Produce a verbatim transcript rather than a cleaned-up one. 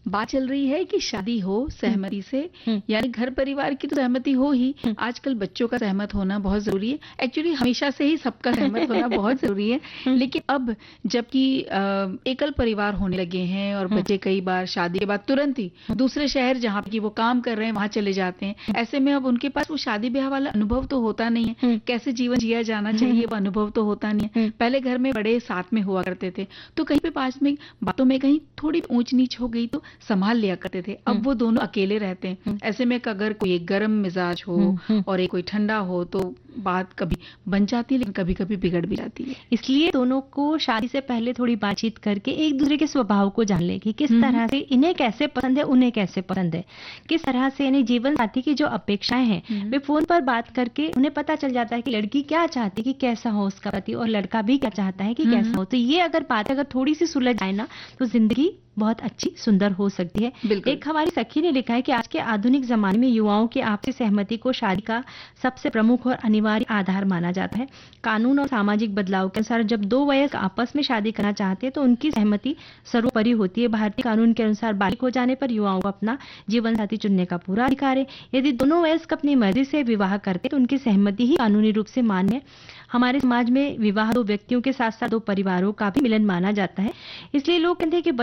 बात चल रही है कि शादी हो सहमति से, यानी घर परिवार की तो सहमति हो ही, आजकल बच्चों का सहमत होना बहुत जरूरी है। एक्चुअली हमेशा से ही सबका सहमत होना बहुत जरूरी है, लेकिन अब जबकि एकल परिवार होने लगे हैं और बच्चे कई बार शादी के बाद तुरंत ही दूसरे शहर जहाँ की वो काम कर रहे हैं वहां चले जाते हैं, ऐसे में अब उनके पास वो शादी ब्याह वाला अनुभव तो होता नहीं है, कैसे जीवन जिया जाना चाहिए वो अनुभव तो होता नहीं है। पहले घर में बड़े साथ में हुआ करते थे, तो कहीं पे पास में बातों में कहीं थोड़ी ऊंच नीच हो गई तो संभाल लिया करते थे। अब वो दोनों अकेले रहते हैं, ऐसे में अगर कोई एक गर्म मिजाज हो और एक कोई ठंडा हो तो बात कभी बन जाती है, लेकिन कभी कभी बिगड़ भी जाती है। इसलिए दोनों को शादी से पहले थोड़ी बातचीत करके एक दूसरे के स्वभाव को जान ले कि किस तरह से इन्हें कैसे पसंद है, उन्हें कैसे पसंद है, किस तरह से इन्हें जीवन साथी की जो अपेक्षाएं हैं वे फोन पर बात करके उन्हें पता चल जाता है कि लड़की क्या चाहती है कि कैसा हो उसका पति, और लड़का भी क्या चाहता है कि कैसा हो। तो ये अगर बात अगर थोड़ी सी सुलझ जाए ना तो जिंदगी बहुत अच्छी सुंदर हो सकती है। एक हमारी सखी ने लिखा है कि आज के आधुनिक जमाने में युवाओं की आपसी सहमति को शादी का सबसे प्रमुख और अनिवार्य आधार माना जाता है। कानून और सामाजिक बदलाव के अनुसार जब दो वयस्क आपस में शादी करना चाहते हैं तो उनकी सहमति सर्वोपरि होती है। भारतीय कानून के अनुसार बालिग हो जाने पर युवाओं को अपना जीवन साथी चुनने का पूरा अधिकार है। यदि दोनों वयस्क अपनी मर्जी से विवाह करते तो उनकी सहमति ही कानूनी रूप से मान्य है। हमारे समाज में विवाह दो व्यक्तियों के साथ साथ दो परिवारों का भी मिलन माना जाता है, इसलिए लोग कहते हैं कि